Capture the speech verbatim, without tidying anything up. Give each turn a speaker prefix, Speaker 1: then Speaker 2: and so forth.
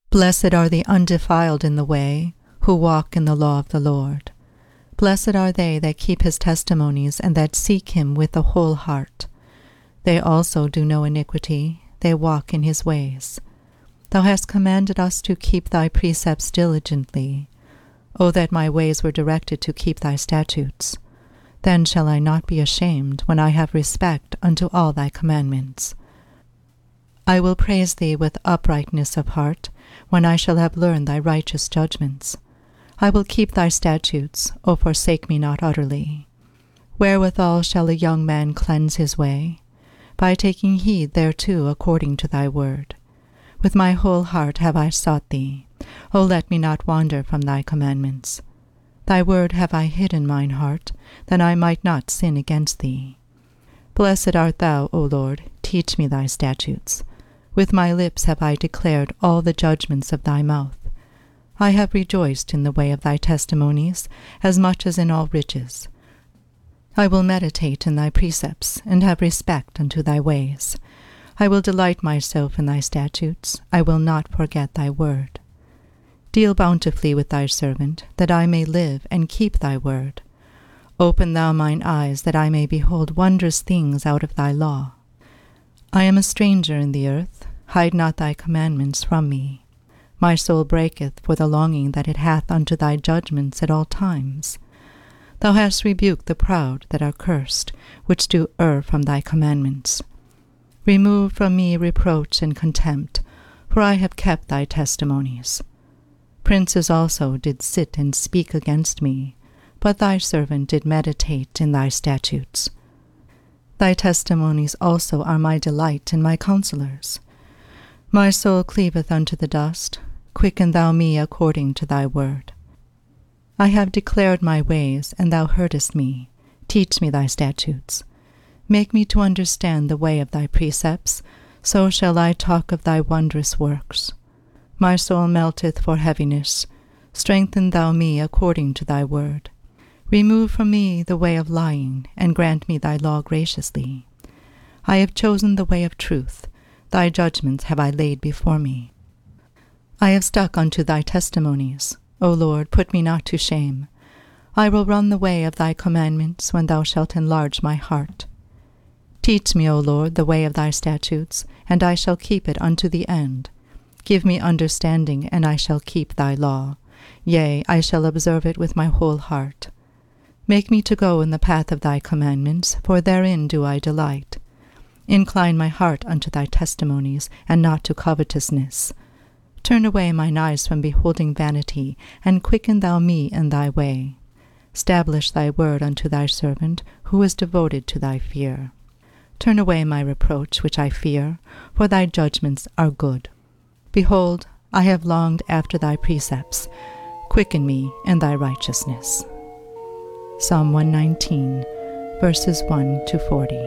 Speaker 1: Blessed are the undefiled in the way, who walk in the law of the Lord. Blessed are they that keep his testimonies, and that seek him with the whole heart. They also do no iniquity, they walk in his ways. Thou hast commanded us to keep thy precepts diligently. O that my ways were directed to keep thy statutes! Then shall I not be ashamed, when I have respect unto all thy commandments. I will praise thee with uprightness of heart, when I shall have learned thy righteous judgments. I will keep thy statutes, O forsake me not utterly. Wherewithal shall a young man cleanse his way? By taking heed thereto according to thy word. With my whole heart have I sought thee. O let me not wander from thy commandments. Thy word have I hid in mine heart, that I might not sin against thee. Blessed art thou, O Lord, teach me thy statutes. With my lips have I declared all the judgments of thy mouth. I have rejoiced in the way of thy testimonies, as much as in all riches. I will meditate in thy precepts, and have respect unto thy ways. I will delight myself in thy statutes. I will not forget thy word. Deal bountifully with thy servant, that I may live and keep thy word. Open thou mine eyes, that I may behold wondrous things out of thy law. I am a stranger in the earth. Hide not thy commandments from me. My soul breaketh for the longing that it hath unto thy judgments at all times. Thou hast rebuked the proud that are cursed, which do err from thy commandments. Remove from me reproach and contempt, for I have kept thy testimonies. Princes also did sit and speak against me, but thy servant did meditate in thy statutes. Thy testimonies also are my delight and my counselors. My soul cleaveth unto the dust. Quicken thou me according to thy word. I have declared my ways, and thou heardest me. Teach me thy statutes. Make me to understand the way of thy precepts, so shall I talk of thy wondrous works. My soul melteth for heaviness. Strengthen thou me according to thy word. Remove from me the way of lying, and grant me thy law graciously. I have chosen the way of truth. Thy judgments have I laid before me. I have stuck unto thy testimonies. O Lord, put me not to shame. I will run the way of thy commandments when thou shalt enlarge my heart. Teach me, O Lord, the way of thy statutes, and I shall keep it unto the end. Give me understanding, and I shall keep thy law. Yea, I shall observe it with my whole heart. Make me to go in the path of thy commandments, for therein do I delight. Incline my heart unto thy testimonies, and not to covetousness. Turn away mine eyes from beholding vanity, and quicken thou me in thy way. Stablish thy word unto thy servant, who is devoted to thy fear. Turn away my reproach which I fear, for thy judgments are good. Behold, I have longed after thy precepts. Quicken me in thy righteousness. Psalm one nineteen, verses one to forty.